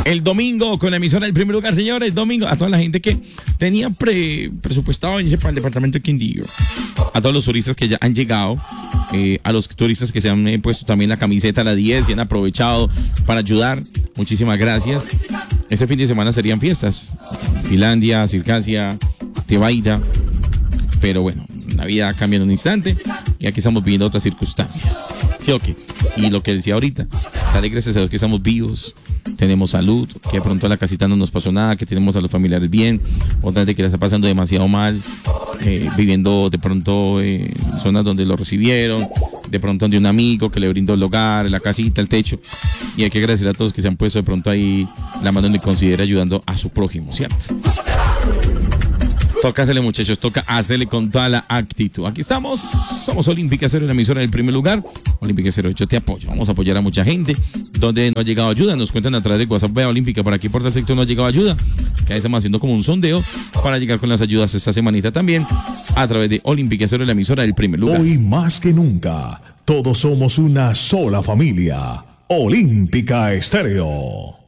El domingo con la emisora del primer lugar, señores. Domingo a toda la gente que tenía presupuestado venirse para el departamento de Quindío. A todos los turistas que ya han llegado. A los turistas que se han puesto también la camiseta a la 10 y han aprovechado para ayudar. Muchísimas gracias. Este fin de semana serían fiestas. Finlandia, Circasia, Tebaida. Pero bueno, la vida cambia en un instante y aquí estamos viviendo otras circunstancias. ¿Sí o qué? Y lo que decía ahorita, dale gracias a Dios que estamos vivos, tenemos salud, que de pronto a la casita no nos pasó nada, que tenemos a los familiares bien, otra gente que la está pasando demasiado mal, viviendo de pronto en zonas donde lo recibieron, de pronto donde un amigo que le brindó el hogar, la casita, el techo. Y hay que agradecer a todos que se han puesto de pronto ahí la mano donde considera ayudando a su prójimo, ¿cierto? Toca hacerle, muchachos, toca hacerle con toda la actitud. Aquí estamos, somos Olímpica Cero, la emisora del primer lugar. Olímpica Cero, yo te apoyo. Vamos a apoyar a mucha gente. Donde no ha llegado ayuda, nos cuentan a través de WhatsApp. Vea, Olímpica, por aquí por el sector no ha llegado ayuda. Que ahí estamos haciendo como un sondeo para llegar con las ayudas esta semanita también. A través de Olímpica Cero, la emisora del primer lugar. Hoy más que nunca, todos somos una sola familia. Olímpica Estéreo.